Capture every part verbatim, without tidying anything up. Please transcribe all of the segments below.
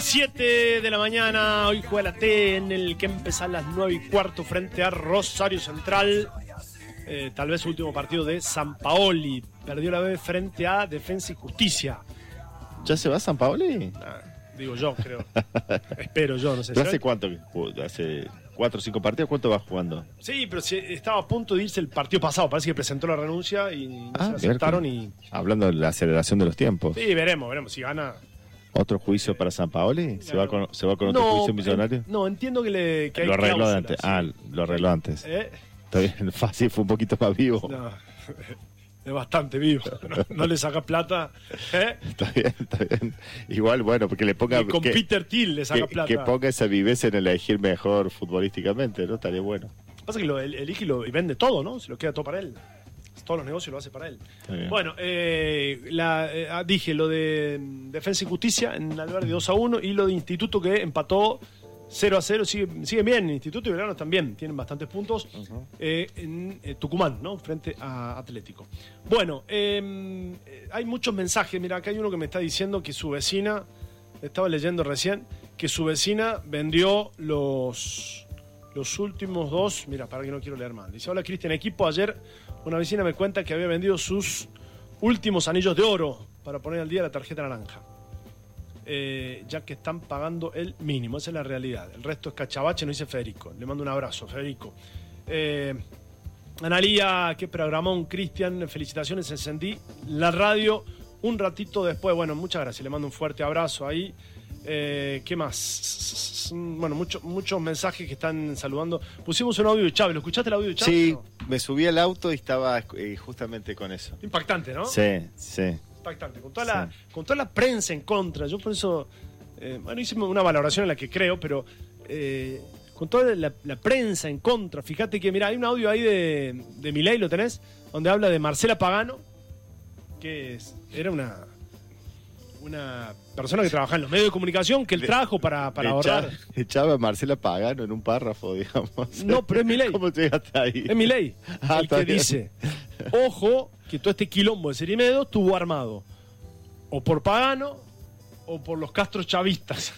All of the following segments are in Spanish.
siete de la mañana, hoy juega la T en el que empezó a las nueve y cuarto frente a Rosario Central. Eh, tal vez su último partido de Sampaoli. Perdió la B frente a Defensa y Justicia. ¿Ya se va Sampaoli? Ah, digo yo, creo. Espero yo, no sé. ¿Pero hace cuánto? ¿Hace cuatro o cinco partidos? ¿Cuánto va jugando? Sí, pero si estaba a punto de irse el partido pasado. Parece que presentó la renuncia y no ah, se la aceptaron. Y... Hablando de la aceleración de los tiempos. Sí, veremos, veremos. Si gana... ¿Otro juicio para Sampaoli? ¿Se, claro. va con, ¿Se va con otro no, juicio millonario? En, no, entiendo que, le, que hay lo arregló cláusulas, antes. sí. Ah, lo arregló antes. ¿Eh? Está bien, fácil, fue un poquito más vivo. No, es bastante vivo. No, no le saca plata. ¿Eh? Está bien, está bien. Igual, bueno, porque le ponga... Y con que, Peter Thiel le saca que, plata. Que ponga esa viveza en elegir mejor futbolísticamente, ¿no? Estaría bueno. Lo que pasa es que lo elige y, lo, y vende todo, ¿no? Se lo queda todo para él. Todos los negocios lo hace para él. Bueno, eh, la, eh, dije lo de Defensa y Justicia en Alberdi dos a uno y lo de Instituto que empató cero a cero. Sigue, siguen bien, Instituto y Belgrano también tienen bastantes puntos. Uh-huh. eh, en eh, Tucumán, ¿no? Frente a Atlético. Bueno, eh, hay muchos mensajes. Mira, acá hay uno que me está diciendo que su vecina, estaba leyendo recién, que su vecina vendió los, los últimos dos. Mira, para que no quiero leer mal. Dice: hola Cristian, equipo, ayer una vecina me cuenta que había vendido sus últimos anillos de oro para poner al día la tarjeta naranja. Eh, ya que están pagando el mínimo, esa es la realidad. El resto es cachabache, no dice Federico. Le mando un abrazo, Federico. Eh, Analía, qué programón, Cristian, felicitaciones, encendí la radio un ratito después. Bueno, muchas gracias, le mando un fuerte abrazo ahí. Eh, ¿Qué más? Bueno, muchos muchos mensajes que están saludando. Pusimos un audio de Chávez. ¿Lo escuchaste el audio de Chávez? Sí, ¿no? Me subí al auto y estaba eh, justamente con eso. Impactante, ¿no? Sí, sí. Impactante. Con toda, sí. la, con toda la prensa en contra. Yo por eso, eh, bueno, hice una valoración en la que creo, pero eh, con toda la, la prensa en contra. Fíjate que, mira, hay un audio ahí de, de Milei, ¿lo tenés? Donde habla de Marcela Pagano, que es, era una... una persona que trabaja en los medios de comunicación que él trajo para, para ahorrar. Echaba a Marcela Pagano en un párrafo, digamos. No, pero es Milei. ¿Cómo llegaste ahí? Es Milei. Ah, el que bien. Dice, ojo, que todo este quilombo de Serimedo estuvo armado o por Pagano o por los Castro chavistas.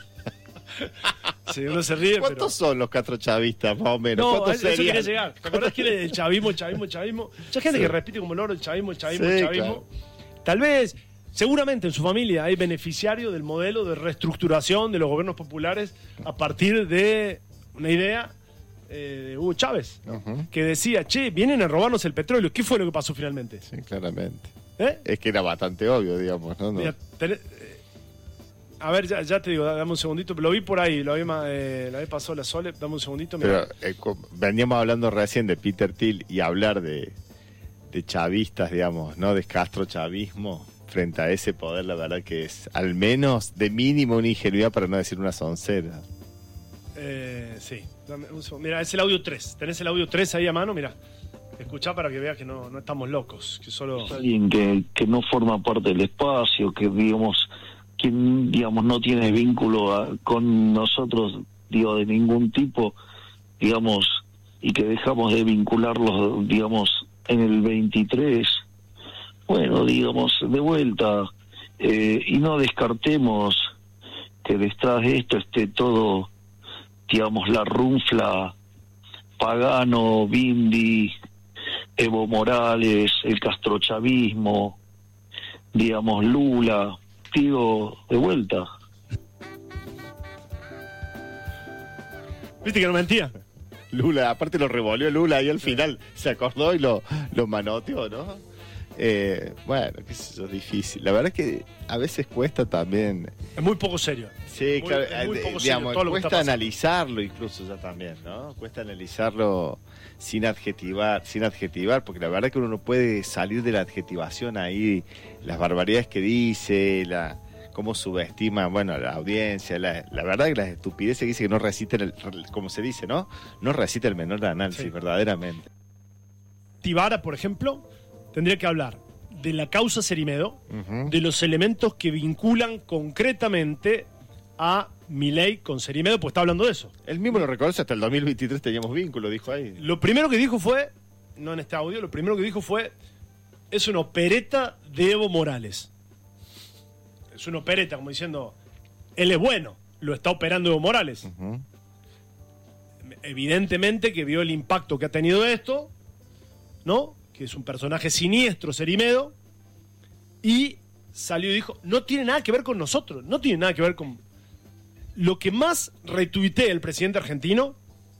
Sí, uno se ríe, ¿Cuántos pero... son los Castro chavistas, más o menos? No, ¿Cuántos a eso serían? quería llegar. ¿Te acordás que era el chavismo, el chavismo, el chavismo? Mucha gente sí. que repite como loro el chavismo, el chavismo, sí, el chavismo. Claro. Tal vez... Seguramente en su familia hay beneficiario del modelo de reestructuración de los gobiernos populares a partir de una idea eh, de Hugo Chávez, uh-huh. que decía, che, vienen a robarnos el petróleo. ¿Qué fue lo que pasó finalmente? Sí, claramente. ¿Eh? Es que era bastante obvio, digamos, ¿no? no. Mira, ten, eh, a ver, ya, ya te digo, dame un segundito, lo vi por ahí, lo había, eh, la vez pasó la Sole, dame un segundito. Mira. Pero eh, veníamos hablando recién de Peter Thiel y hablar de, de chavistas, digamos, ¿no? De Castro chavismo. Frente a ese poder, la verdad que es al menos de mínimo una ingenuidad, para no decir una soncera. Eh, sí. Dame un segundo. Mira, es el audio tres. ¿Tenés el audio tres ahí a mano? Mira, escuchá para que veas que no, no estamos locos. Que solo... Alguien que, que no forma parte del espacio, que digamos, que digamos no tiene vínculo a, con nosotros, digo, de ningún tipo, digamos, y que dejamos de vincularlos, digamos, en el veintitrés. Bueno, digamos, de vuelta, eh, y no descartemos que detrás de esto esté todo, digamos, la runfla, Pagano, Bindi, Evo Morales, el castrochavismo, digamos, Lula, digo, de vuelta. ¿Viste que no mentía? Lula, aparte lo revolvió Lula y al final se acordó y lo, lo manoteó, ¿no? Eh, bueno, qué sé yo, difícil. La verdad es que a veces cuesta también. Es muy poco serio. Sí, muy, claro. es muy poco digamos, serio todo lo cuesta que está analizarlo incluso ya también, ¿no? Cuesta analizarlo sin adjetivar, sin adjetivar, porque la verdad es que uno no puede salir de la adjetivación ahí, las barbaridades que dice, la cómo subestima, bueno, la audiencia, la, la verdad que las estupideces que dice que no recita, el, como se dice, ¿no? No recita el menor análisis, sí. verdaderamente. Tibara, por ejemplo, tendría que hablar de la causa Serimedo, uh-huh. de los elementos que vinculan concretamente a Milei con Serimedo, pues está hablando de eso. Él mismo lo reconoce, hasta el dos mil veintitrés teníamos vínculo, dijo ahí. Lo primero que dijo fue, no en este audio, lo primero que dijo fue, es una opereta de Evo Morales. Es una opereta, como diciendo, él es bueno, lo está operando Evo Morales. Uh-huh. Evidentemente que vio el impacto que ha tenido esto, ¿no? Que es un personaje siniestro, Cerimedo, y salió y dijo, no tiene nada que ver con nosotros, no tiene nada que ver con... Lo que más retuitea el presidente argentino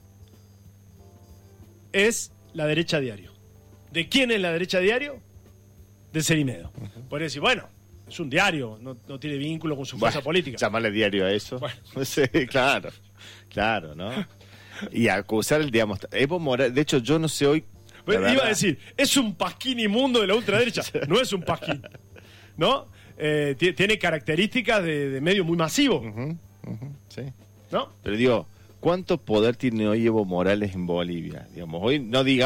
es la derecha diario. ¿De quién es la derecha diario? De Cerimedo. Uh-huh. Podría decir, bueno, es un diario, no, no tiene vínculo con su fuerza bueno, política. Llamarle diario a eso. Bueno. Sí, claro, claro, ¿no? Y acusar el, digamos, Evo Morales, de hecho yo no sé hoy... Iba verdad. a decir, es un pasquín inmundo de la ultraderecha, no es un pasquín, ¿no? Eh, t- tiene características de, de medio muy masivo. Uh-huh, uh-huh, sí. ¿No? Pero digo, ¿cuánto poder tiene hoy Evo Morales en Bolivia? Digamos, hoy no diga